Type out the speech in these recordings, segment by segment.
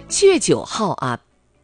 7月9号啊，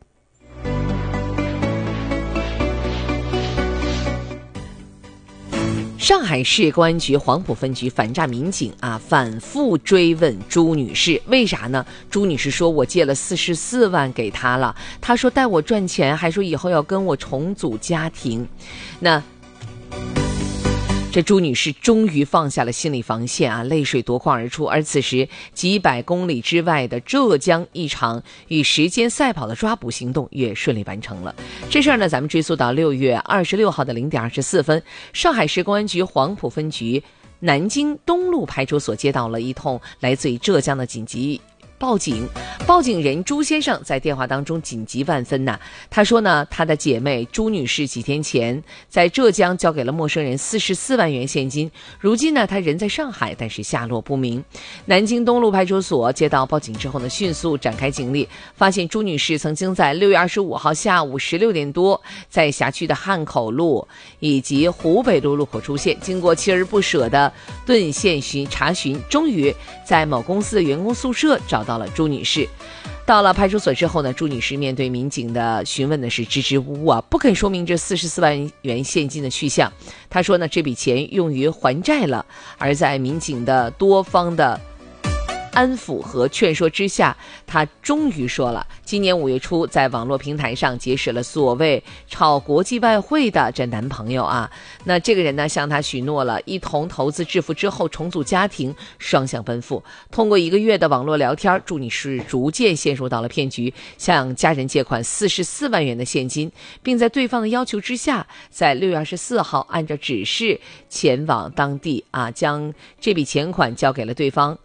上海市公安局黄埔分局反诈民警反复追问朱女士，为啥呢？朱女士说，我借了44万给她了，她说带我赚钱，还说以后要跟我重组家庭。那这朱女士终于放下了心理防线泪水夺眶而出。而此时几百公里之外的浙江，一场与时间赛跑的抓捕行动也顺利完成了。这事儿呢，咱们追溯到6月26号的0点24分，上海市公安局黄埔分局南京东路派出所接到了一通来自于浙江的紧急报警。报警人朱先生在电话当中紧急万分他说呢，他的姐妹朱女士几天前在浙江交给了陌生人44万元现金，如今呢，他人在上海，但是下落不明。南京东路派出所接到报警之后呢，迅速展开警力，发现朱女士曾经在6月25号下午16点多在辖区的汉口路以及湖北路路口出现，经过锲而不舍的顿线查询，终于在某公司的员工宿舍找到了朱女士。到了派出所之后呢，朱女士面对民警的询问的是支支吾吾不肯说明这44万元现金的去向。她说呢，这笔钱用于还债了。而在民警的多方的安抚和劝说之下，他终于说了，今年5月初在网络平台上结识了所谓炒国际外汇的这男朋友那这个人呢，向他许诺了一同投资致富之后重组家庭，双向奔赴。通过1个月的网络聊天，朱女士逐渐陷入到了骗局，向家人借款44万元的现金，并在对方的要求之下，在6月24号按照指示前往当地将这笔钱款交给了对方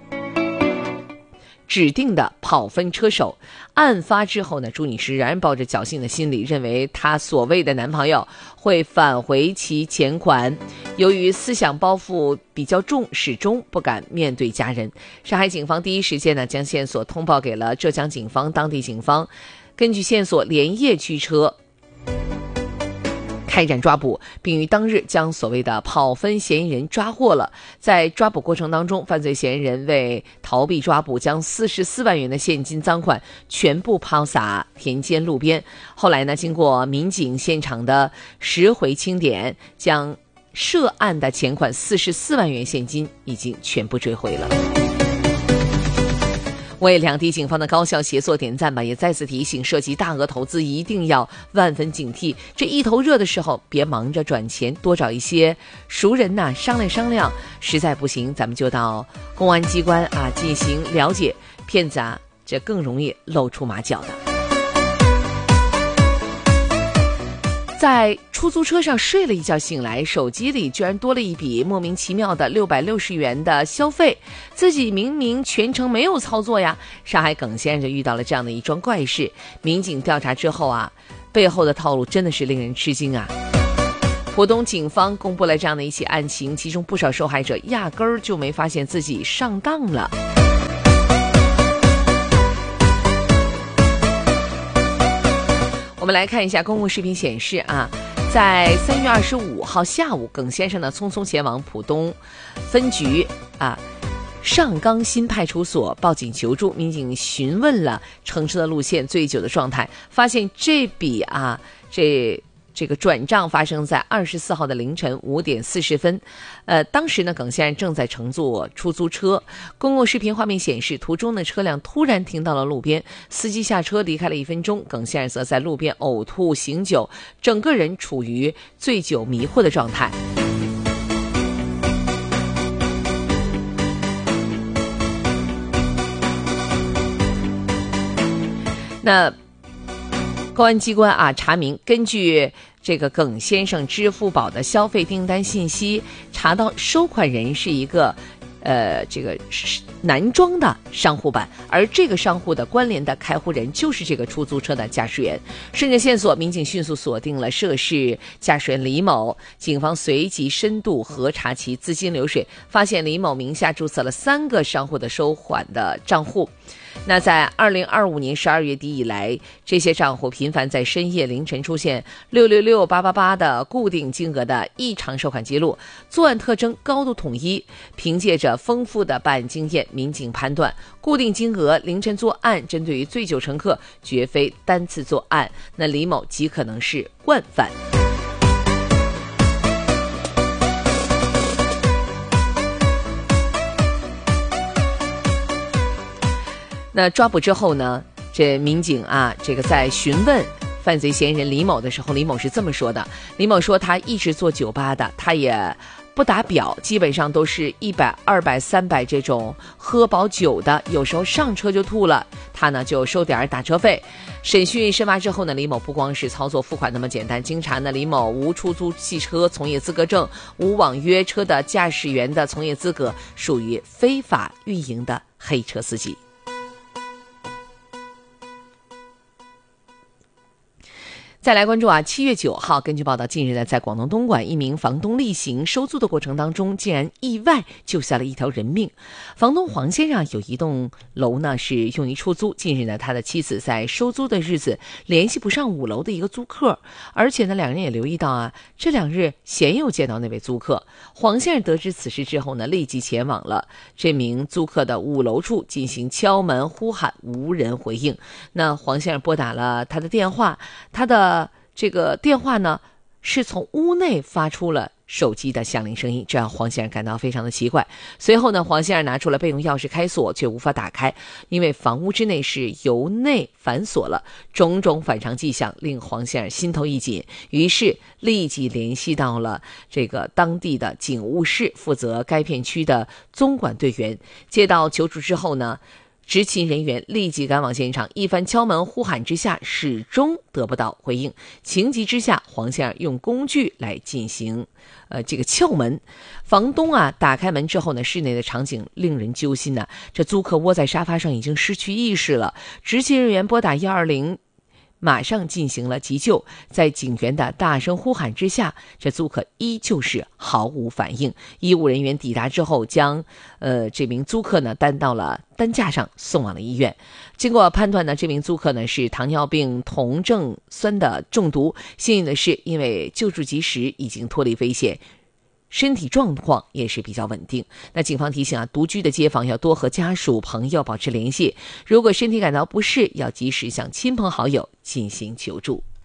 指定的跑分车手。案发之后呢，朱女士仍然抱着侥幸的心理，认为她所谓的男朋友会返回其钱款。由于思想包袱比较重，始终不敢面对家人。上海警方第一时间呢，将线索通报给了浙江警方。当地警方根据线索连夜驱车开展抓捕，并于当日将所谓的跑分嫌疑人抓获了。在抓捕过程当中，犯罪嫌疑人为逃避抓捕，将44万元的现金赃款全部抛洒田间路边。后来呢，经过民警现场的拾回清点，将涉案的钱款44万元现金已经全部追回了。为两地警方的高效协作点赞吧，也再次提醒，涉及大额投资一定要万分警惕。这一头热的时候，别忙着转钱，多找一些熟人商量商量。实在不行，咱们就到公安机关进行了解。骗子这更容易露出马脚的。在出租车上睡了一觉，醒来手机里居然多了一笔莫名其妙的660元的消费，自己明明全程没有操作呀。上海耿先生就遇到了这样的一桩怪事，民警调查之后背后的套路真的是令人吃惊浦东警方公布了这样的一起案情，其中不少受害者压根儿就没发现自己上当了。我们来看一下公共视频显示在3月25号下午，耿先生呢匆匆前往浦东分局上冈新派出所报警求助。民警询问了乘车的路线、醉酒的状态，发现这笔这个转账发生在24号的凌晨5点40分。当时呢，耿先生正在乘坐出租车。公共视频画面显示，途中的车辆突然停到了路边，司机下车离开了1分钟，耿先生则在路边呕吐醒酒，整个人处于醉酒迷惑的状态。那公安机关查明，根据这个耿先生支付宝的消费订单信息，查到收款人是一个这个男装的商户版，而这个商户的关联的开户人就是这个出租车的驾驶员。顺着线索，民警迅速锁定了涉事驾驶员李某，警方随即深度核查其资金流水，发现李某名下注册了3个商户的收款的账户。 那在2025年12月底以来，这些账户频繁在深夜凌晨出现666888的固定金额的异常收款记录，作案特征高度统一。凭借着丰富的办案经验，民警判断固定金额凌晨作案，针对于醉酒乘客绝非单次作案，那李某极可能是惯犯。那抓捕之后呢，这民警啊，这个在询问犯罪嫌疑人李某的时候，李某是这么说的。李某说他一直做酒吧的，他也不打表，基本上都是100、200、300这种喝饱酒的，有时候上车就吐了，他呢就收点打车费。审讯深挖之后呢，李某不光是操作付款那么简单，经查呢，李某无出租汽车从业资格证，无网约车的驾驶员的从业资格，属于非法运营的黑车司机。再来关注啊，7月9号，根据报道，近日呢，在广东东莞，一名房东例行收租的过程当中，竟然意外救下了一条人命。房东黄先生有一栋楼呢是用于出租，近日呢，他的妻子在收租的日子联系不上5楼的一个租客，而且呢，两人也留意到啊，这2日鲜有见到那位租客。黄先生得知此事之后呢，立即前往了这名租客的5楼处进行敲门呼喊，无人回应。那黄先生拨打了他的电话，他的这个电话呢是从屋内发出了手机的响铃声音，这让黄先生感到非常的奇怪。随后呢，黄先生拿出了备用钥匙开锁，却无法打开，因为房屋之内是由内反锁了。种种反常迹象令黄先生心头一紧，于是立即联系到了这个当地的警务室，负责该片区的综管队员。接到求助之后呢，执勤人员立即赶往现场，一番敲门呼喊之下，始终得不到回应。情急之下，黄先生用工具来进行这个撬门。房东啊打开门之后呢，室内的场景令人揪心呐。这租客窝在沙发上已经失去意识了，执勤人员拨打120。马上进行了急救，在警员的大声呼喊之下，这租客依旧是毫无反应。医务人员抵达之后，将这名租客呢担到了担架上，送往了医院。经过判断呢，这名租客呢是糖尿病酮症酸的中毒。幸运的是，因为救助及时，已经脱离危险，身体状况也是比较稳定。那警方提醒啊，独居的街坊要多和家属朋友保持联系，如果身体感到不适，要及时向亲朋好友进行求助。